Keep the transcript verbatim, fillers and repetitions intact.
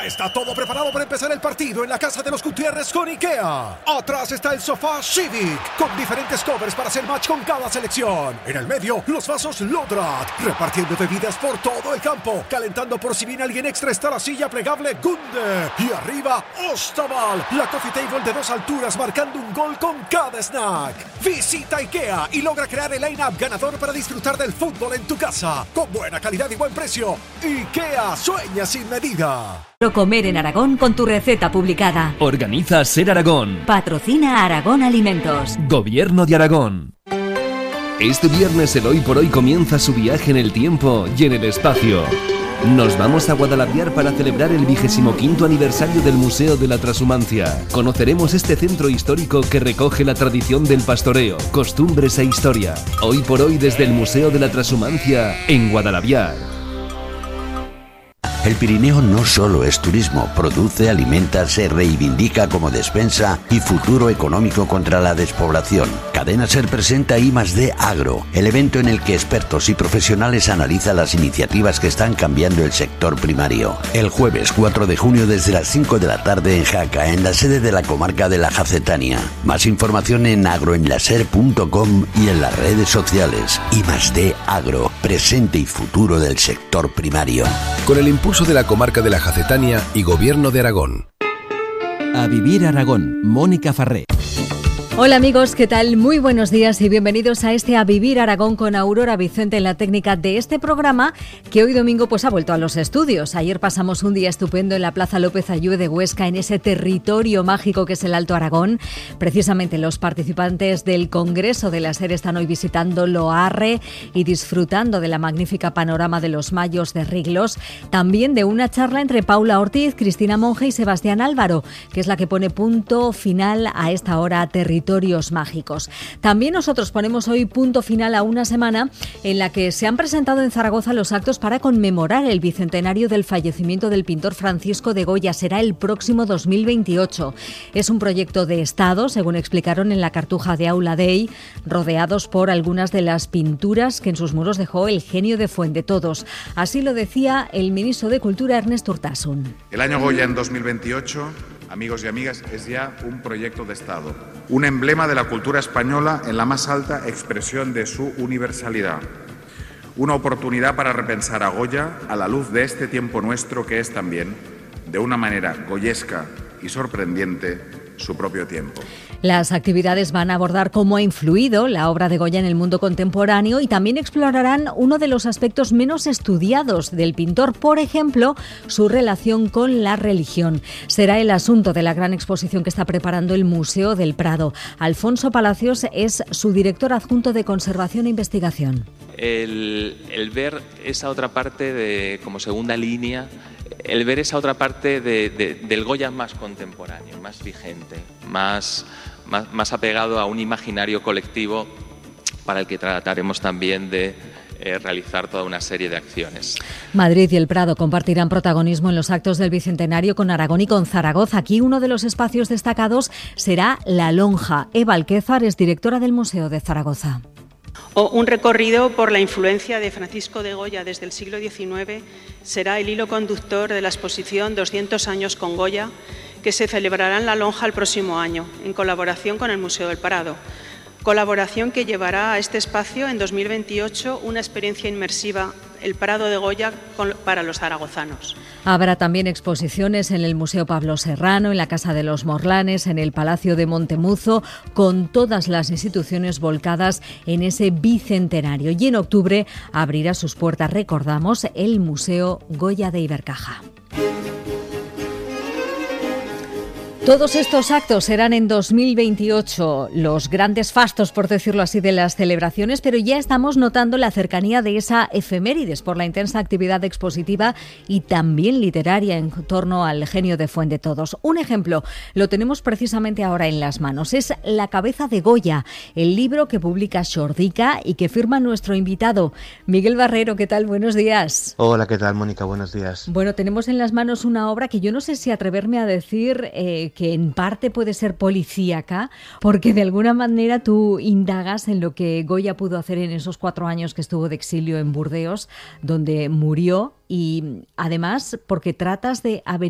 Ya está todo preparado para empezar el partido en la casa de los Gutiérrez con IKEA. Atrás está el sofá Civic, con diferentes covers para hacer match con cada selección. En el medio, los vasos Lodrat, repartiendo bebidas por todo el campo. Calentando por si viene alguien extra está la silla plegable Gunde. Y arriba, Ostaval, la coffee table de dos alturas marcando un gol con cada snack. Visita IKEA y logra crear el line-up ganador para disfrutar del fútbol en tu casa. Con buena calidad y buen precio. IKEA, sueña sin medida. Comer en Aragón con tu receta publicada. Organiza Ser Aragón. Patrocina Aragón Alimentos. Gobierno de Aragón. Este viernes el Hoy por Hoy comienza su viaje en el tiempo y en el espacio. Nos vamos a Guadalaviar para celebrar el vigésimo quinto aniversario del Museo de la Trashumancia. Conoceremos este centro histórico que recoge la tradición del pastoreo, costumbres e historia. Hoy por Hoy desde el Museo de la Trashumancia en Guadalaviar. El Pirineo no solo es turismo, produce, alimenta, se reivindica como despensa y futuro económico contra la despoblación. Cadena Ser presenta I más D Agro, el evento en el que expertos y profesionales analizan las iniciativas que están cambiando el sector primario. El jueves cuatro de junio desde las cinco de la tarde en Jaca, en la sede de la comarca de la Jacetania. Más información en agroenlaser punto com y en las redes sociales. I más D Agro, presente y futuro del sector primario. Con el impulso de la comarca de la Jacetania y Gobierno de Aragón. A Vivir Aragón, Mónica Farré. Hola amigos, ¿qué tal? Muy buenos días y bienvenidos a este A Vivir Aragón con Aurora Vicente en la técnica de este programa que hoy domingo pues ha vuelto a los estudios. Ayer pasamos un día estupendo en la Plaza López Ayude de Huesca, en ese territorio mágico que es el Alto Aragón. Precisamente los participantes del Congreso de la SER están hoy visitando Loarre y disfrutando de la magnífica panorama de los Mayos de Riglos. También de una charla entre Paula Ortiz, Cristina Monge y Sebastián Álvaro, que es la que pone punto final a esta hora territorial. Territorios mágicos. También nosotros ponemos hoy punto final a una semana en la que se han presentado en Zaragoza los actos para conmemorar el bicentenario del fallecimiento del pintor Francisco de Goya. Será el próximo dos mil veintiocho. Es un proyecto de Estado, según explicaron en la cartuja de Aula Dei, rodeados por algunas de las pinturas que en sus muros dejó el genio de Fuendetodos. Así lo decía el ministro de Cultura, Ernest Urtasun. El año Goya en dos mil veintiocho, amigos y amigas, es ya un proyecto de Estado, un emblema de la cultura española en la más alta expresión de su universalidad. Una oportunidad para repensar a Goya a la luz de este tiempo nuestro que es también, de una manera goyesca y sorprendente, su propio tiempo. Las actividades van a abordar cómo ha influido la obra de Goya en el mundo contemporáneo y también explorarán uno de los aspectos menos estudiados del pintor, por ejemplo, su relación con la religión. Será el asunto de la gran exposición que está preparando el Museo del Prado. Alfonso Palacios es su director adjunto de Conservación e Investigación. El, el ver esa otra parte de, como segunda línea, el ver esa otra parte de, de, del Goya más contemporáneo, más vigente, más, más, más apegado a un imaginario colectivo para el que trataremos también de eh, realizar toda una serie de acciones. Madrid y el Prado compartirán protagonismo en los actos del Bicentenario con Aragón y con Zaragoza. Aquí uno de los espacios destacados será La Lonja. Eva Alquézar es directora del Museo de Zaragoza. O un recorrido por la influencia de Francisco de Goya desde el siglo diecinueve será el hilo conductor de la exposición doscientos años con Goya, que se celebrará en La Lonja el próximo año, en colaboración con el Museo del Prado. Colaboración que llevará a este espacio en dos mil veintiocho una experiencia inmersiva, el Prado de Goya para los zaragozanos. Habrá también exposiciones en el Museo Pablo Serrano, en la Casa de los Morlanes, en el Palacio de Montemuzo, con todas las instituciones volcadas en ese bicentenario. Y en octubre abrirá sus puertas, recordamos, el Museo Goya de Ibercaja. Todos estos actos serán en dos mil veintiocho, los grandes fastos, por decirlo así, de las celebraciones, pero ya estamos notando la cercanía de esa efemérides por la intensa actividad expositiva y también literaria en torno al genio de Fuendetodos. Un ejemplo lo tenemos precisamente ahora en las manos, es La cabeza de Goya, el libro que publica Xordica y que firma nuestro invitado, Miguel Barrero. ¿Qué tal? Buenos días. Hola, ¿qué tal, Mónica? Buenos días. Bueno, tenemos en las manos una obra que yo no sé si atreverme a decir eh, que en parte puede ser policíaca, porque de alguna manera tú indagas en lo que Goya pudo hacer en esos cuatro años que estuvo de exilio en Burdeos, donde murió, y además porque tratas de